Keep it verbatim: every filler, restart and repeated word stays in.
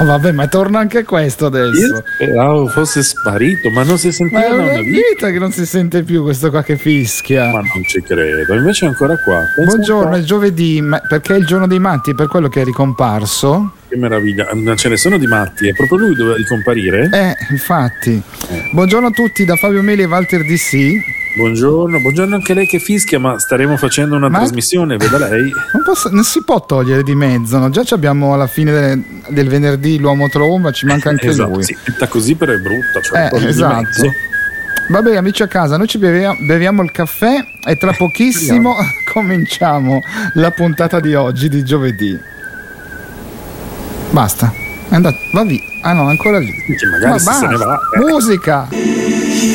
No, vabbè, ma torna anche questo adesso. Io speravo fosse sparito, ma non si sentiva Ma è da una una vita. vita che non si sente più questo qua che fischia. Ma non ci credo, invece è ancora qua. Pensa Buongiorno, un è giovedì, ma- perché è il giorno dei matti, per quello che è ricomparso. po'. Che meraviglia, ma ce ne sono di matti, è proprio lui doveva ricomparire? Eh, infatti. Eh. Buongiorno a tutti da Fabio Meli e Walter D C. Buongiorno, buongiorno anche lei che fischia, ma staremo facendo una Ma- trasmissione, veda lei. Non, posso- non si può togliere di mezzo, no? Già ci abbiamo alla fine de- del venerdì l'uomo tromba, ci manca anche Esatto, lui. sì, detta così però è brutta, cioè Eh, un po' di esatto. mezzo. Vabbè, amici a casa, noi ci bevia- beviamo il caffè e tra pochissimo cominciamo la puntata di oggi, di giovedì. Basta, è andato, va via. Ah no, ancora lì. Che magari Ma se se ne basta. va. eh. Musica!